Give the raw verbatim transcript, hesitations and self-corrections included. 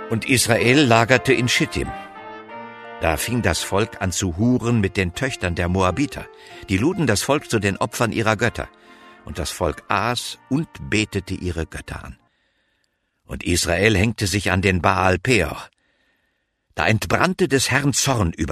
Und Israel lagerte in Schittim. Da fing das Volk an zu huren mit den Töchtern der Moabiter. Die luden das Volk zu den Opfern ihrer Götter. Und das Volk aß und betete ihre Götter an. Und Israel hängte sich an den Baal Peor. Da entbrannte des Herrn Zorn über